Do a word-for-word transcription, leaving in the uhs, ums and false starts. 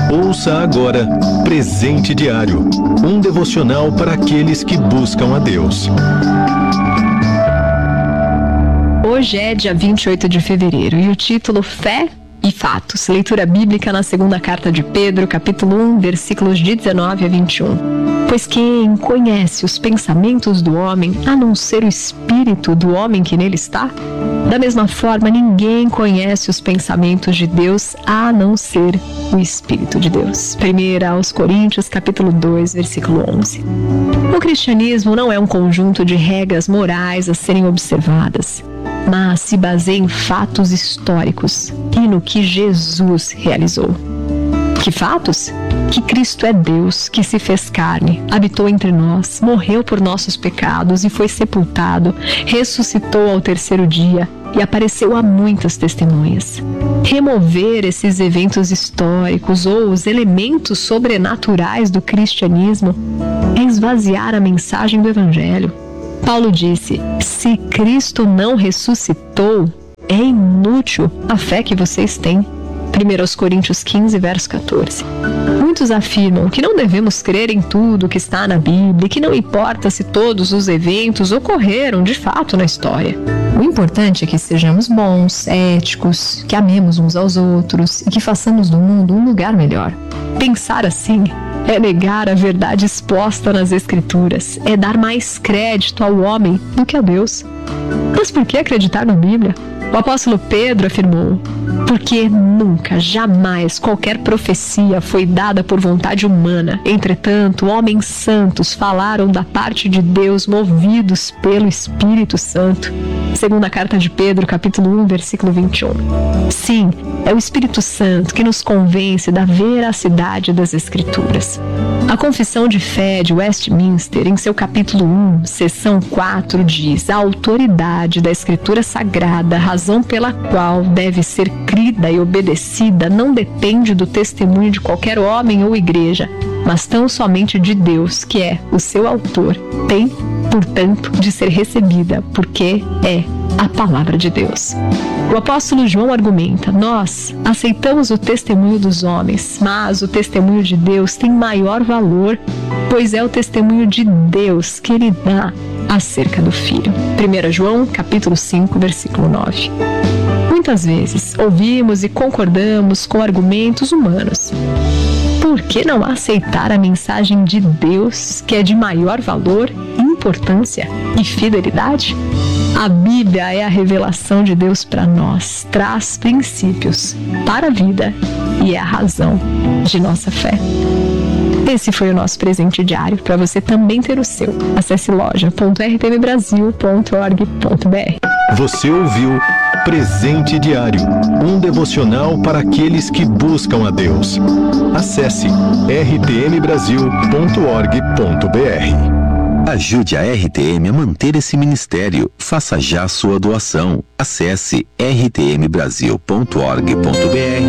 Ouça agora Presente Diário, um devocional para aqueles que buscam a Deus. Hoje é dia vinte e oito de fevereiro e o título Fé e Fatos. Leitura bíblica na segunda carta de Pedro, capítulo um, versículos de dezenove a vinte e um. Pois quem conhece os pensamentos do homem, a não ser o espírito do homem que nele está? Da mesma forma, ninguém conhece os pensamentos de Deus, a não ser o Espírito de Deus. Primeira aos Coríntios, capítulo dois, versículo onze. O cristianismo não é um conjunto de regras morais a serem observadas, mas se baseia em fatos históricos e no que Jesus realizou. Que fatos? Que Cristo é Deus, que se fez carne, habitou entre nós, morreu por nossos pecados e foi sepultado, ressuscitou ao terceiro dia e apareceu a muitas testemunhas. Remover esses eventos históricos ou os elementos sobrenaturais do cristianismo é esvaziar a mensagem do Evangelho. Paulo disse: se Cristo não ressuscitou, é inútil a fé que vocês têm. primeira aos Coríntios quinze, verso catorze. Muitos afirmam que não devemos crer em tudo que está na Bíblia e que não importa se todos os eventos ocorreram de fato na história. O importante é que sejamos bons, éticos, que amemos uns aos outros e que façamos do mundo um lugar melhor. Pensar assim é negar a verdade exposta nas Escrituras, é dar mais crédito ao homem do que a Deus. Mas por que acreditar na Bíblia? O apóstolo Pedro afirmou: porque nunca, jamais, qualquer profecia foi dada por vontade humana. Entretanto, homens santos falaram da parte de Deus, movidos pelo Espírito Santo. Segunda carta de Pedro, capítulo um, versículo vinte e um. Sim, é o Espírito Santo que nos convence da veracidade das Escrituras. A Confissão de Fé de Westminster, em seu capítulo um, seção quatro, diz: a autoridade da Escritura Sagrada, razão pela qual deve ser crida e obedecida, não depende do testemunho de qualquer homem ou igreja, mas tão somente de Deus, que é o seu autor. Tem, portanto, de ser recebida, porque é a palavra de Deus. O apóstolo João argumenta: nós aceitamos o testemunho dos homens, mas o testemunho de Deus tem maior valor, pois é o testemunho de Deus que ele dá acerca do Filho. primeira João, capítulo cinco, versículo nove. Muitas vezes ouvimos e concordamos com argumentos humanos. Por que não aceitar a mensagem de Deus, que é de maior valor, importância e fidelidade? A Bíblia é a revelação de Deus para nós, traz princípios para a vida e é a razão de nossa fé. Esse foi o nosso presente diário, para você também ter o seu. Acesse loja ponto r t m brasil ponto org ponto b r. Você ouviu Presente Diário, um devocional para aqueles que buscam a Deus. Acesse r t m brasil ponto org ponto b r. Ajude a R T M a manter esse ministério. Faça já sua doação. Acesse r t m brasil ponto org ponto b r